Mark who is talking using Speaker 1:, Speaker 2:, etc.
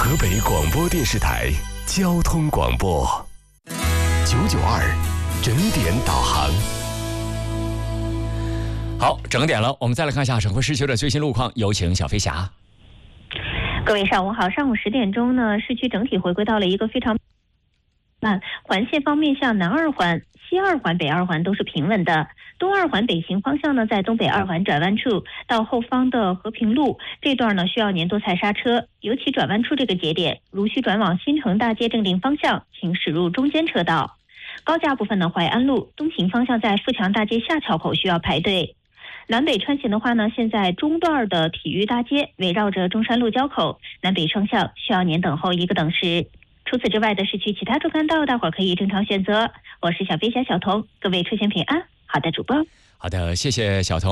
Speaker 1: 河北广播电视台交通广播992整点导航。
Speaker 2: 好，整点了，我们再来看一下省会市区的最新路况，有请小飞侠。
Speaker 3: 各位上午好，上午10点钟呢，市区整体回归到了一个非常慢。环线方面，像南二环、西二环、北二环都是平稳的。东二环北行方向呢，在东北二环转弯处到后方的和平路这段呢，需要年多踩刹车，尤其转弯处这个节点，如需转往新城大街正定方向，请驶入中间车道。高架部分呢，淮安路东行方向在富强大街下桥口需要排队。南北穿行的话呢，现在中段的体育大街围绕着中山路交口，南北双向需要您等候1个等时。除此之外的市区其他主干道，大伙儿可以正常选择。我是小飞侠小童，各位出行平安。好的，主播。
Speaker 2: 好的，谢谢小童。